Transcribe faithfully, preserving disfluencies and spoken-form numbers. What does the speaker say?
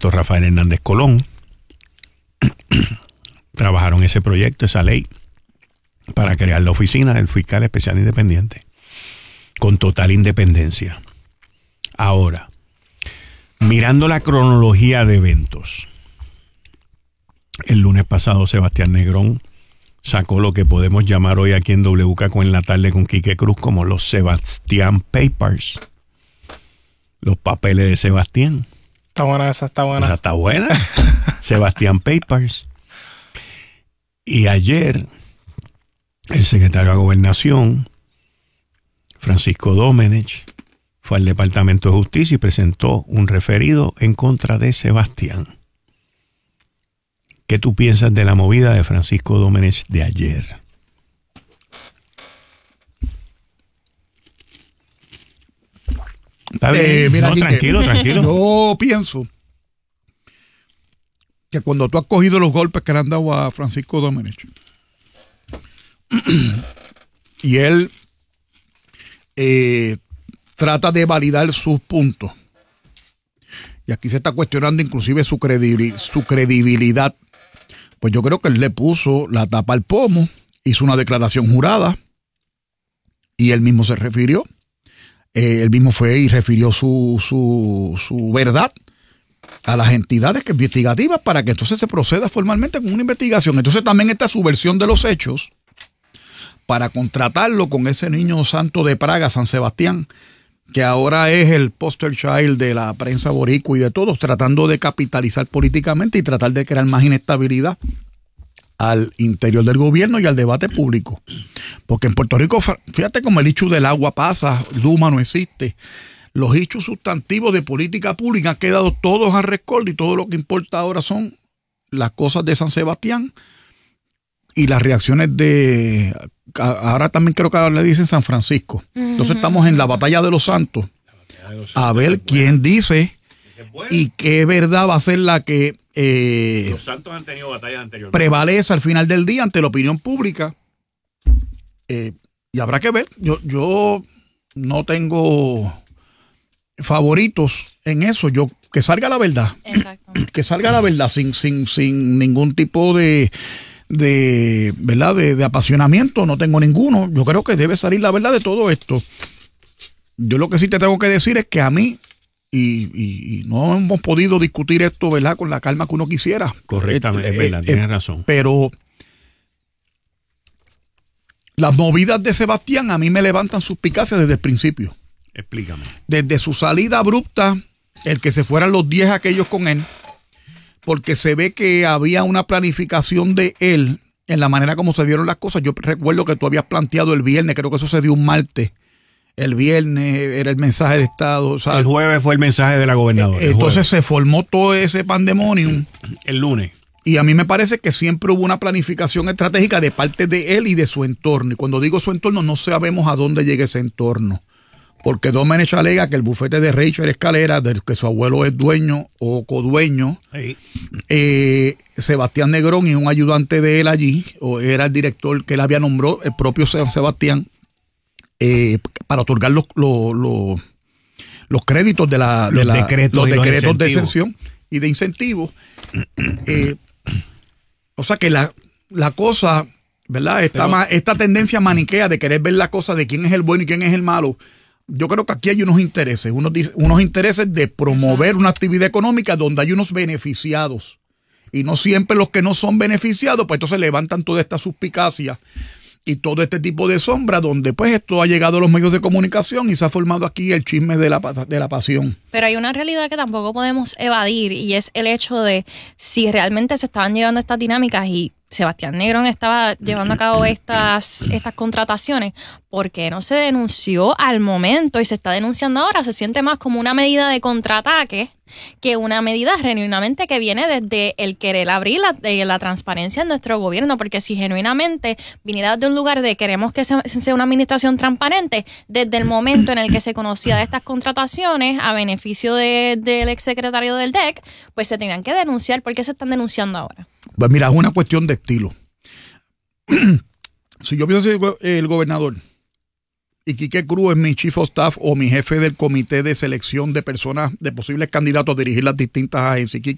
arquitecto Rafael Hernández Colón. Trabajaron ese proyecto, esa ley, para crear la oficina del fiscal especial independiente, con total independencia. Ahora, mirando la cronología de eventos, el lunes pasado Sebastián Negrón sacó lo que podemos llamar hoy aquí en W K con en la tarde con Quique Cruz como los Sebastián Papers. Los papeles de Sebastián. Está buena esa, está buena. Esa está buena. Sebastián Papers. Y ayer, el secretario de Gobernación, Francisco Domenech, fue al Departamento de Justicia y presentó un referido en contra de Sebastián. ¿Qué tú piensas de la movida de Francisco Domenech de ayer? ¿Está bien? Eh, mira, no, tranquilo, que, tranquilo. Yo pienso que cuando tú has cogido los golpes que le han dado a Francisco Domenech y él eh, trata de validar sus puntos, y aquí se está cuestionando inclusive su, credibil- su credibilidad, pues yo creo que él le puso la tapa al pomo, hizo una declaración jurada y él mismo se refirió. Eh, él mismo fue y refirió su, su, su verdad a las entidades que investigativas para que entonces se proceda formalmente con una investigación. Entonces también está su versión de los hechos para contratarlo con ese niño santo de Praga, San Sebastián, que ahora es el poster child de la prensa boricua y de todos, tratando de capitalizar políticamente y tratar de crear más inestabilidad al interior del gobierno y al debate público. Porque en Puerto Rico, fíjate cómo el hecho del agua pasa, Luma no existe. Los hechos sustantivos de política pública han quedado todos a rescoldo y todo lo que importa ahora son las cosas de San Sebastián y las reacciones de... Ahora también creo que ahora le dicen San Francisco. Entonces estamos en la batalla de los santos. De los santos a ver quién dice y qué verdad va a ser la que eh, los santos han tenido batallas anteriores. Prevalece al final del día ante la opinión pública. Eh, y habrá que ver. Yo, yo no tengo favoritos en eso. Yo que salga la verdad. Exacto. Que salga la verdad sin, sin, sin ningún tipo de... de verdad de, de apasionamiento, no tengo ninguno. Yo creo que debe salir la verdad de todo esto. Yo lo que sí te tengo que decir es que a mí y, y, y no hemos podido discutir esto, ¿verdad?, con la calma que uno quisiera. Correctamente, eh, es verdad, eh, tienes eh, razón. Pero las movidas de Sebastián a mí me levantan suspicacias desde el principio. Explícame. Desde su salida abrupta, el que se fueran los diez aquellos con él, porque se ve que había una planificación de él en la manera como se dieron las cosas. Yo recuerdo que tú habías planteado el viernes, creo que eso se dio un martes. El viernes era el mensaje de Estado. O sea, el jueves fue el mensaje de la gobernadora. Entonces se formó todo ese pandemonium. El lunes. Y a mí me parece que siempre hubo una planificación estratégica de parte de él y de su entorno. Y cuando digo su entorno, no sabemos a dónde llega ese entorno. Porque Domenech alega que el bufete de Rachel Escalera, del que su abuelo es dueño o codueño, sí. eh, Sebastián Negrón y un ayudante de él allí, o era el director que él había nombrado, el propio Sebastián, eh, para otorgar los, los, los, los créditos de la, los de la, decretos, los decretos los de exención y de incentivos. Eh, o sea que la, la cosa, ¿verdad? Esta, Pero, ma, esta tendencia maniquea de querer ver la cosa de quién es el bueno y quién es el malo. Yo creo que aquí hay unos intereses, unos, unos intereses de promover una actividad económica donde hay unos beneficiados. Y no siempre los que no son beneficiados, pues entonces levantan toda esta suspicacia y todo este tipo de sombra, donde pues esto ha llegado a los medios de comunicación y se ha formado aquí el chisme de la, de la pasión. Pero hay una realidad que tampoco podemos evadir y es el hecho de si realmente se estaban llegando estas dinámicas y Sebastián Negrón estaba llevando a cabo estas, estas contrataciones, ¿por qué no se denunció al momento y se está denunciando ahora? Se siente más como una medida de contraataque que una medida genuinamente que viene desde el querer abrir la, de la transparencia en nuestro gobierno, porque si genuinamente viniera de un lugar de queremos que sea, sea una administración transparente, desde el momento en el que se conocía de estas contrataciones a beneficio de, del exsecretario del D E C, pues se tenían que denunciar. ¿Por qué se están denunciando ahora? Pues mira, es una cuestión de estilo. Si yo hubiese sido el gobernador y Quique Cruz es mi chief of staff o mi jefe del comité de selección de personas, de posibles candidatos a dirigir las distintas agencias,